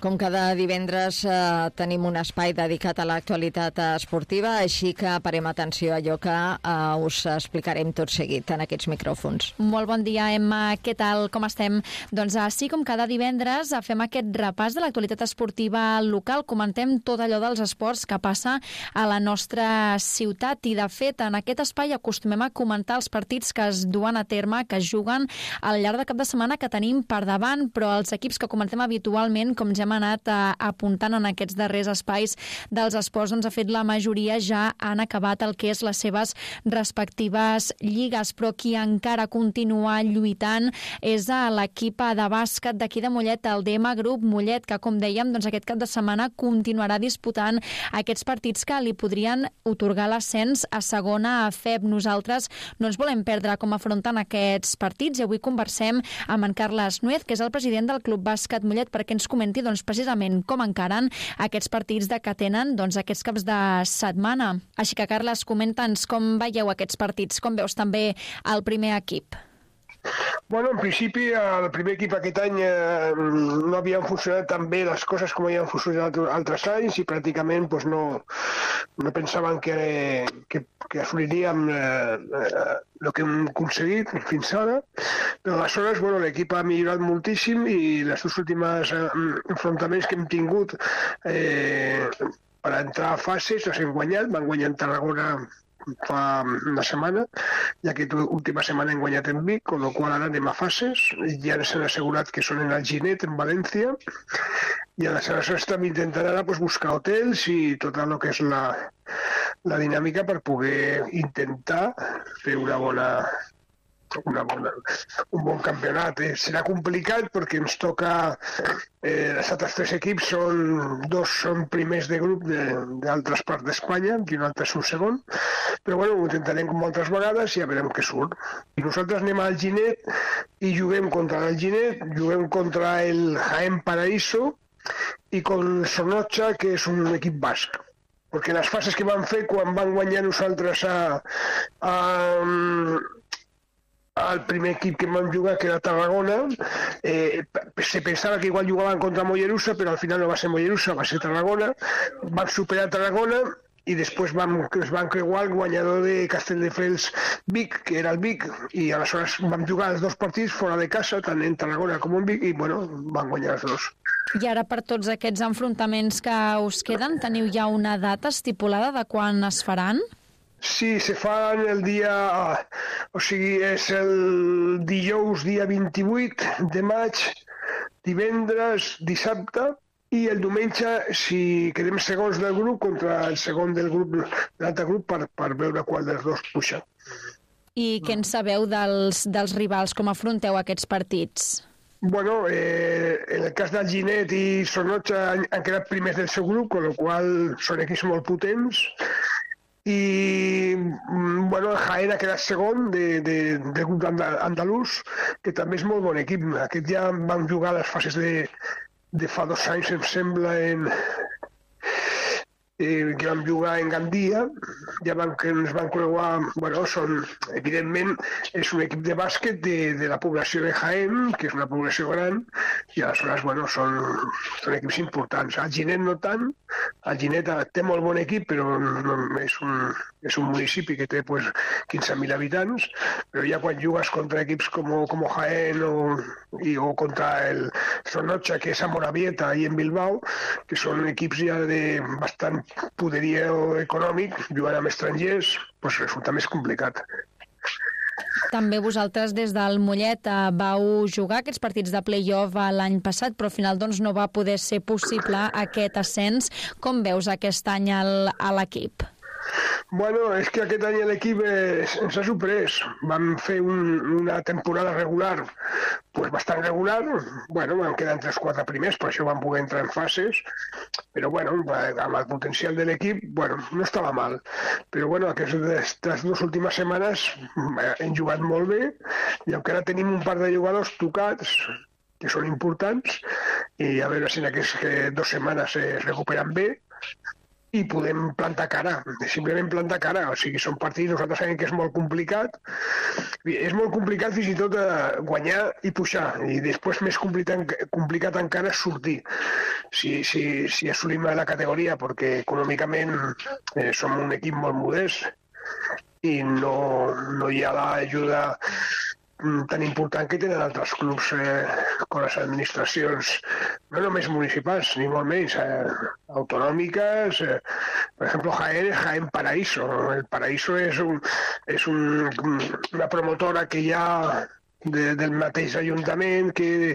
Com cada divendres tenim un espai dedicat a l'actualitat esportiva, així que parem atenció a allò que us explicarem tot seguit en aquests micròfons. Molt bon dia, Emma. Què tal? Com estem? Doncs així com cada divendres fem aquest repàs de l'actualitat esportiva local, comentem tot allò dels esports que passa a la nostra ciutat i, de fet, en aquest espai acostumem a comentar els partits que es duen a terme, que es juguen al llarg de cap de setmana que tenim per davant, però els equips que comentem habitualment, com ja hem anat apuntant en aquests darrers espais dels esports, doncs, de fet, la majoria ja han acabat el que és les seves respectives lligues, però qui encara continua lluitant és a l'equip de bàsquet d'aquí de Mollet, el DM Grup Mollet, que, com dèiem, doncs, aquest cap de setmana continuarà disputant aquests partits que li podrien otorgar l'ascens a segona FEB. Nosaltres no ens volem perdre com afronten aquests partits i avui conversem amb en Carles Nuez, que és el president del Club Bàsquet Mollet, perquè ens comenti precisament com encaren aquests partits que tenen aquests caps de setmana. Així que, Carles, comenta'ns com veieu aquests partits, com veus també el primer equip. Bueno, en principi el primer equip aquest any no havien funcionat tan bé les coses com havien funcionat altres anys i pràcticament no pensaven que assoliríem el que hem aconseguit fins ara, però aleshores l'equip ha millorat moltíssim i les dues últimes enfrontaments que hem tingut per entrar a fases els hem guanyat, van guanyar en Tarragona fa una setmana, i aquesta última setmana hem guanyat en Vic, con lo qual ara anem a fases, i ja s'han assegurat que són en Alginet, en València, i aleshores estem intentant ara buscar hotels i tot el que és la dinàmica per poder intentar fer un bon campionat. Serà complicat perquè ens toca els altres tres equips, dos són primers de grup d'altres parts d'Espanya i un altre és un segon, però ho intentarem com altres vegades i a veure què surt. I nosaltres anem a Alginet i juguem contra l'Alginet, juguem contra el Jaén Paraíso i con Sornocha, que és un equip basc, perquè les fases que van fer quan van guanyar nosaltres el primer equip que vam jugar, que era Tarragona, se pensava que igual jugaven contra Mollerussa, però al final no va ser Mollerussa, va ser Tarragona. Vam superar Tarragona i després es van creuar el guanyador de Castelldefels Vic, que era el Vic, i aleshores vam jugar els dos partits fora de casa, tant en Tarragona com en Vic, i van guanyar els dos. I ara, per tots aquests enfrontaments que us queden, teniu ja una data estipulada de quan es faran? Sí, se fan el dia... és el dijous, dia 28 de maig, divendres, dissabte, i el diumenge, si quedem segons del grup, contra el segon del grup, l'altre grup, per veure qual dels dos puja. I què en sabeu dels rivals? Com afronteu aquests partits? Bueno, en el cas d'Alginet i Sornocha han quedat primers del seu grup, con lo qual són equips molt potents, i el Jaén ha quedat segon del grup andalús, que també és molt bon equip. Aquest ja van jugar les fases de fa 2 anys, em sembla, que vam jugar en Gandia, que ens van creuar, evidentment és un equip de bàsquet de la població de Jaén, que és una població gran, i aleshores són equips importants. Alginet no tant, Alginet té molt bon equip, però és un municipi que té 15.000 habitants, però ja quan jugues contra equips com Jaén o contra el Sornocha, que és a Moravieta i en Bilbao, que són equips ja de bastant poderío econòmic, jugant amb estrangers, resulta més complicat. També vosaltres des del Mollet vau jugar aquests partits de play-off l'any passat, però al final no va poder ser possible aquest ascens. Com veus aquest any a l'equip? És que aquest any l'equip ens ha sorprès. Vam fer una temporada regular, bastant regular. Vam quedar entre els 4 primers, per això vam poder entrar en fases. Però, amb el potencial de l'equip, no estava mal. Però, aquestes 2 últimes setmanes hem jugat molt bé i encara tenim un par de jugadors tocats, que són importants, i a veure si en aquestes 2 setmanes es recuperen bé i podem plantar cara, simplement plantar cara. O sigui, són partits, nosaltres sabem que és molt complicat. És molt complicat fins i tot guanyar i pujar, i després més complicat encara sortir. Si assolim la categoria, perquè econòmicament som un equip molt modest i no hi ha l'ajuda tan important que tenen altres clubs com les administracions, no només municipals, ni molt menys, autonòmiques. Per exemple, Jaén Paraíso. El Paraíso és una promotora que hi ha del mateix ajuntament que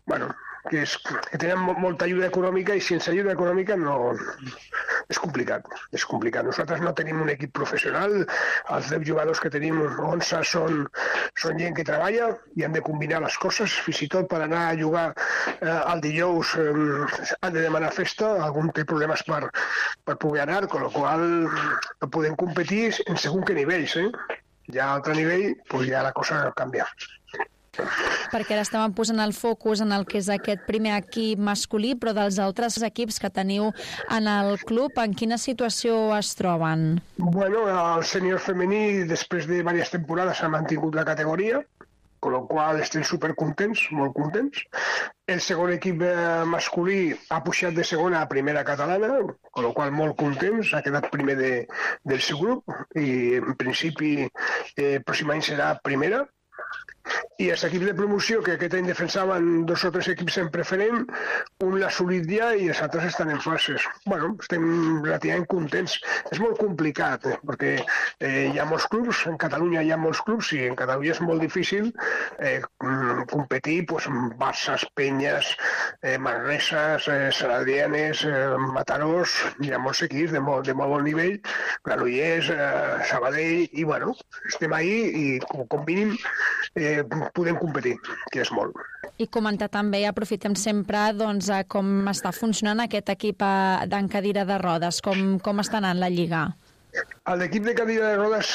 tenen molta ajuda econòmica, i sense ajuda econòmica no... És complicat. Nosaltres no tenim un equip professional, els 10 jugadors que tenim, 11 són gent que treballa i han de combinar les coses, fins i tot per anar a jugar el dijous han de demanar festa, algun té problemes per poder anar, amb la qual no podem competir en segons que nivells. Ja a altre nivell, ja la cosa canvia. Perquè ara estàvem posant el focus en el que és aquest primer equip masculí, però dels altres equips que teniu en el club, en quina situació es troben? Bueno, el sènior femení, després de diverses temporades, ha mantingut la categoria, amb la qual estem supercontents, molt contents. El segon equip masculí ha pujat de segona a primera catalana, amb la qual molt contents, ha quedat primer del seu grup, i en principi pròxim any serà primera. I els equips de promoció, que aquest any defensaven 2 o 3 equips en preferent, un l'ha assolit ja i els altres estan en fases. Bueno, estem relativament contents. És molt complicat, perquè hi ha molts clubs, en Catalunya hi ha molts clubs, i en Catalunya és molt difícil competir amb Barças, Penyes, Manreses, Saladianes, Matarós. Hi ha molts equips de molt bon nivell, Granollers, Sabadell, i bueno, estem ahí i com mínim podem competir, que és molt. I comentar també, aprofitem sempre com està funcionant aquest equip en cadira de rodes, com està anant la Lliga? L'equip de cadira de rodes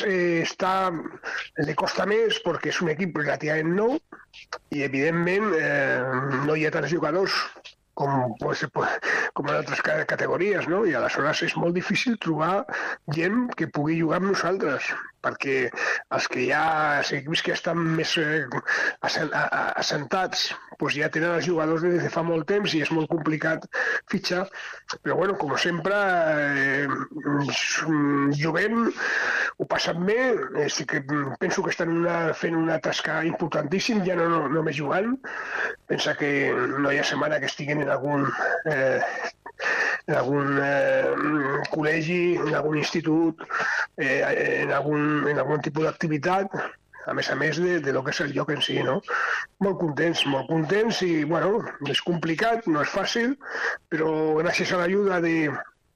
li costa més perquè és un equip relativament nou i evidentment no hi ha tants jugadors com en altres categories, no? I aleshores és molt difícil trobar gent que pugui jugar amb nosaltres, perquè els equips que estan més assentats ja tenen els jugadors des de fa molt temps i és molt complicat fitxar. Però bueno, com sempre, jovent, ho passen bé, sí que penso que estan fent una tasca importantíssim, ja no només jugant. Pensa que no hi ha setmana que estiguen en algun col·legi, en algun institut, en algun tipus d'activitat, a més de lo que és el lloc en si, no? Molt contents i, bueno, és complicat, no és fàcil, però gràcies a l'ajuda de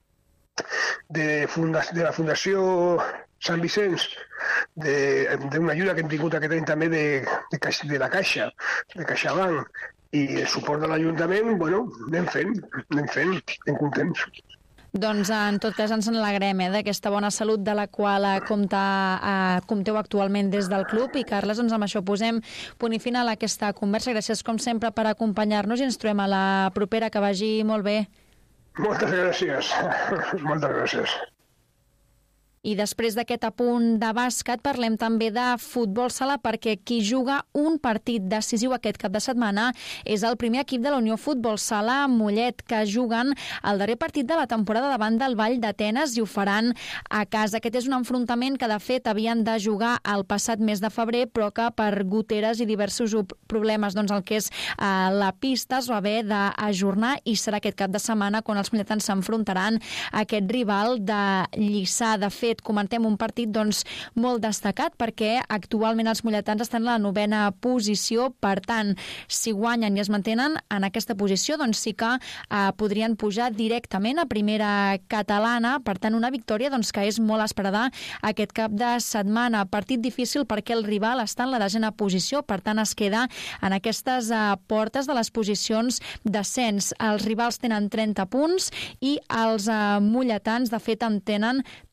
la Fundació Sant Vicenç, d'una ajuda que hem tingut aquest any també de la Caixa, de CaixaBank, i el suport de l'Ajuntament, bueno, anem fent, estem contents. Doncs en tot cas ens n'alegrem d'aquesta bona salut de la qual compteu actualment des del club. I Carles, doncs amb això posem punt i final a aquesta conversa. Gràcies com sempre per acompanyar-nos i ens trobem a la propera. Que vagi molt bé. Moltes gràcies. Moltes gràcies. I després d'aquest apunt de bàsquet parlem també de futbol sala, perquè qui juga un partit decisiu aquest cap de setmana és el primer equip de la Unió Futbol Sala Mollet, que juguen el darrer partit de la temporada davant del Vall d'Atenes i ho faran a casa. Aquest és un enfrontament que de fet havien de jugar el passat mes de febrer, però que per goteres i diversos problemes el que és la pista es va haver d'ajornar i serà aquest cap de setmana quan els molletans s'enfrontaran a aquest rival de Lliçà. De fet, comentem un partit molt destacat perquè actualment els molletans estan a la 9ª posició, per tant, si guanyen i es mantenen en aquesta posició, doncs sí que podrien pujar directament a primera catalana. Per tant, una victòria que és molt esperada aquest cap de setmana. Partit difícil perquè el rival està en la 10ª posició, per tant es queda en aquestes portes de les posicions d'ascens. Els rivals tenen 30 punts i els molletans de fet en tenen 32.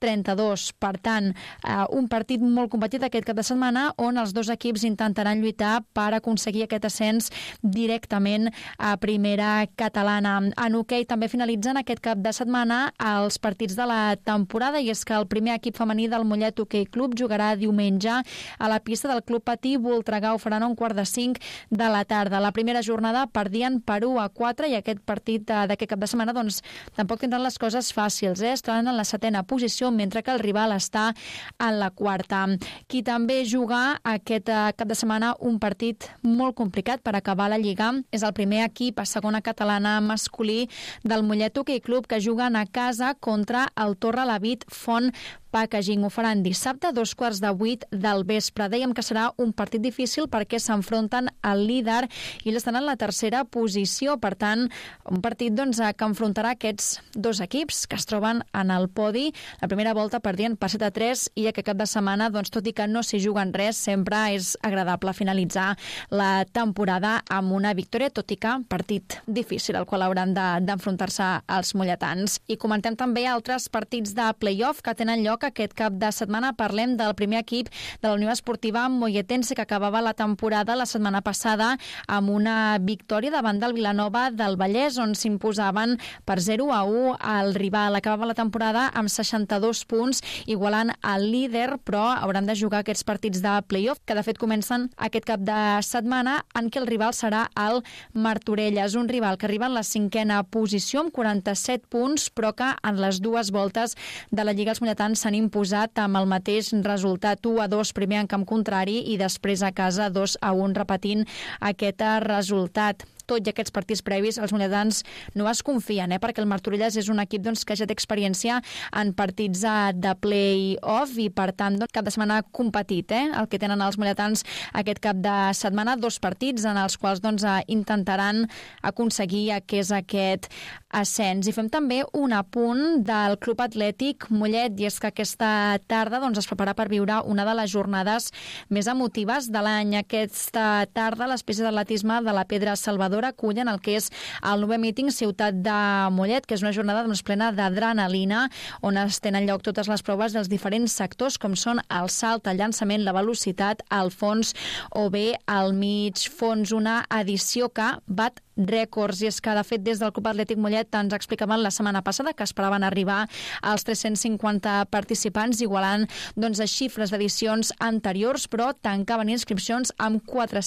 2. Per tant, un partit molt competit aquest cap de setmana on els dos equips intentaran lluitar per aconseguir aquest ascens directament a primera catalana. En hoquei també finalitzen aquest cap de setmana els partits de la temporada, i és que el primer equip femení del Mollet Hoquei Club jugarà diumenge a la pista del Club Patí Voltregà. Ho faran a 4:45 de la tarda. La primera jornada perdien per 1-4 i aquest partit d'aquest cap de setmana doncs tampoc tindran les coses fàcils. Estaran en la 7ª posició, mentre que el rival està en la 4ª. Qui també juga aquest cap de setmana un partit molt complicat per acabar la Lliga és el primer equip a segona catalana masculí del Mollet Hoquei Club, que juguen a casa contra el Torrelavit Font Packaging. Ho faran dissabte a 2:15 del vespre. Dèiem que serà un partit difícil perquè s'enfronten al líder i ells estan en la 3ª posició. Per tant, un partit que enfrontarà aquests dos equips que es troben en el podi. La primera volta perdien per 7-3 i aquest cap de setmana, tot i que no s'hi juguen res, sempre és agradable finalitzar la temporada amb una victòria, tot i que partit difícil al qual hauran d'enfrontar-se els molletans. I comentem també altres partits de play-off que tenen lloc aquest cap de setmana. Parlem del primer equip de la Unió Esportiva Molletense, que acabava la temporada la setmana passada amb una victòria davant del Vilanova del Vallès, on s'imposaven per 0-1 al rival. Acabava la temporada amb 62 punts, igualant el líder, però hauran de jugar aquests partits de play-off, que de fet comencen aquest cap de setmana, en què el rival serà el Martorelles, un rival que arriba en la 5ª posició amb 47 punts, però que en les dues voltes de la Lliga els molletans s'han imposat amb el mateix resultat, 1-2 primer en camp contrari i després a casa 2-1, repetint aquest resultat. Tot i aquests partits previs, els molletans no es confien, perquè el Martorelles és un equip que ja té experiència en partits de play-off i, per tant, cap de setmana competit. El que tenen els molletans aquest cap de setmana, 2 partits en els quals intentaran aconseguir aquest ascens. I fem també un apunt del Club Atlètic Mollet, i és que aquesta tarda es prepara per viure una de les jornades més emotives de l'any. Aquesta tarda les pistes d'atletisme de la Pedra Salvador acullen el que és el 9è míting Ciutat de Mollet, que és una jornada plena d'adrenalina, on es tenen lloc totes les proves dels diferents sectors, com són el salt, el llançament, la velocitat, el fons o bé el mig fons. Una edició que bat rècords, i és que, de fet, des del Club Atlètic Mollet ens explicaven la setmana passada que esperaven arribar als 350 participants, igualant a xifres d'edicions anteriors, però tancaven inscripcions amb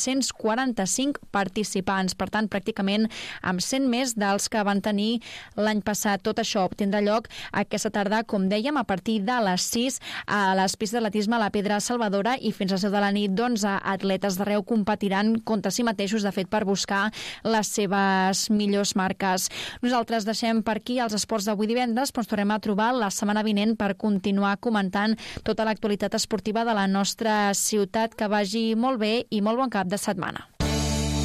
445 participants. Per tant, pràcticament amb 100 més dels que van tenir l'any passat. Tot això tindrà lloc aquesta tarda, com dèiem, a partir de les 6 a les pistes d'atletisme a la Pedra Salvadora, i fins a les 10 de la nit atletes d'arreu competiran contra si mateixos, de fet, per buscar les seves millors marques. Nosaltres deixem per aquí els esports d'avui divendres, però ens tornem a trobar la setmana vinent per continuar comentant tota l'actualitat esportiva de la nostra ciutat. Que vagi molt bé i molt bon cap de setmana.